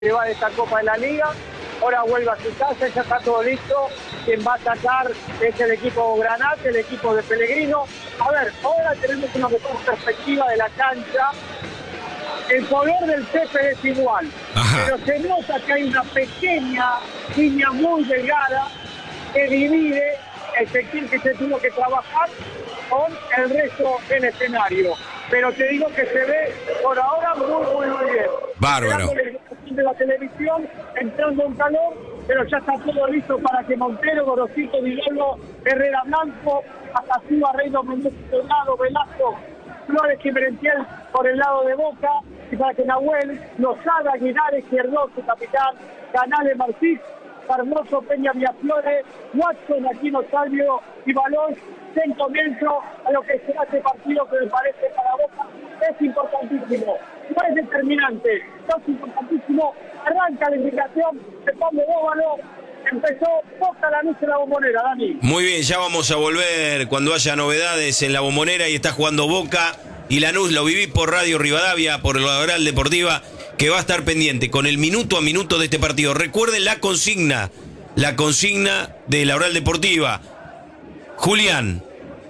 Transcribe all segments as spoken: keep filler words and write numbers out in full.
que va de esta Copa de la Liga. Ahora vuelve a su casa, ya está todo listo. Quien va a sacar es el equipo Granate, el equipo de Pellegrino. A ver, ahora tenemos una mejor perspectiva de la cancha. El color del césped es igual, Ajá. pero se nota que hay una pequeña línea muy delgada que divide el sector que se tuvo que trabajar con el resto del escenario. Pero te digo que se ve por ahora muy, muy, muy bien. Bárbaro. De la televisión, entrando en calor, pero ya está todo listo para que Montero, Gorosito, Vilolo, Herrera Blanco, Acacúa, Reino Mendoza, Tornado, Velasco, Flores y Merentiel por el lado de Boca, y para que Nahuel, Lozada, Aguilar, Izquierdo, su capitán, Canales, Martí, Carmoso, Peña, Villaflores, Watson, Aquino, Salvio y Balón, den comienzo a lo que será este partido que me parece para Boca es importantísimo, no es determinante, no es importantísimo, arranca la indicación de Pablo Bóvalo, empezó Boca la luz en la Bombonera, Dani. Muy bien, ya vamos a volver cuando haya novedades en la Bombonera y está jugando Boca y Lanús, lo viví por Radio Rivadavia, por la Oral Deportiva, que va a estar pendiente con el minuto a minuto de este partido. Recuerden la consigna, la consigna de la Oral Deportiva. Julián,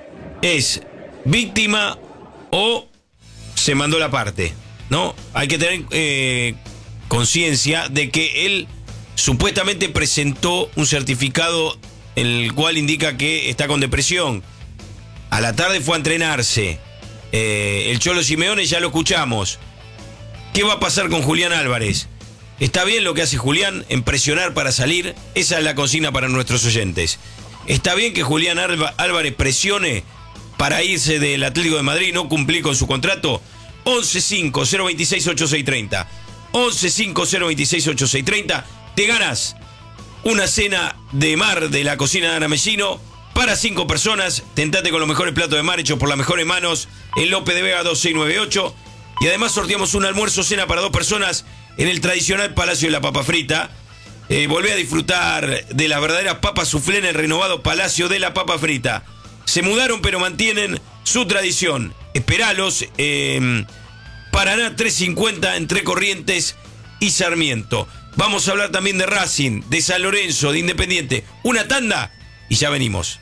¿es víctima o se mandó la parte? ¿No? Hay que tener eh, conciencia de que él supuestamente presentó un certificado en el cual indica que está con depresión. A la tarde fue a entrenarse. Eh, el Cholo Simeone ya lo escuchamos. ¿Qué va a pasar con Julián Álvarez? ¿Está bien lo que hace Julián en presionar para salir? Esa es la consigna para nuestros oyentes. ¿Está bien que Julián Álvarez presione para irse del Atlético de Madrid y no cumplir con su contrato? once cinco cero veintiséis ochenta y seis treinta. once cinco cero veintiséis ochenta y seis treinta. Te ganas una cena de mar de la cocina de Ana Mellino para cinco personas. Tentate con los mejores platos de mar hechos por las mejores manos en López de Vega dos seis nueve ocho. Y además sorteamos un almuerzo cena para dos personas en el tradicional Palacio de la Papa Frita. Eh, volvé a disfrutar de las verdaderas papas soufflé en el renovado Palacio de la Papa Frita. Se mudaron pero mantienen su tradición. Esperalos, eh, Paraná trescientos cincuenta entre Corrientes y Sarmiento. Vamos a hablar también de Racing, de San Lorenzo, de Independiente. Una tanda y ya venimos.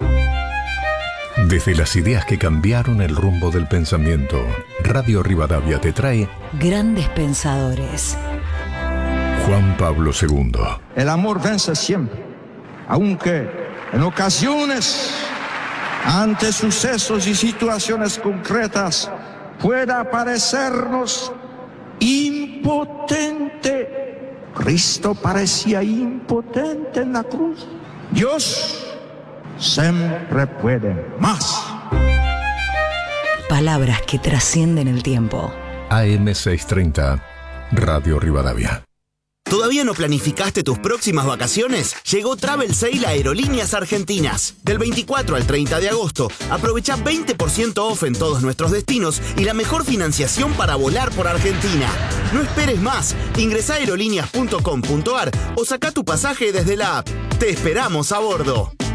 Desde las ideas que cambiaron el rumbo del pensamiento, Radio Rivadavia te trae Grandes Pensadores. Juan Pablo segundo. El amor vence siempre, aunque en ocasiones, ante sucesos y situaciones concretas, pueda parecernos impotente. Cristo parecía impotente en la cruz. Dios siempre puede más. Palabras que trascienden el tiempo. A M seiscientos treinta, Radio Rivadavia. ¿Todavía no planificaste tus próximas vacaciones? Llegó Travel Sale a Aerolíneas Argentinas. Del veinticuatro al treinta de agosto, aprovecha veinte por ciento off en todos nuestros destinos y la mejor financiación para volar por Argentina. No esperes más. Ingresá a aerolíneas punto com punto ar o saca tu pasaje desde la app. Te esperamos a bordo.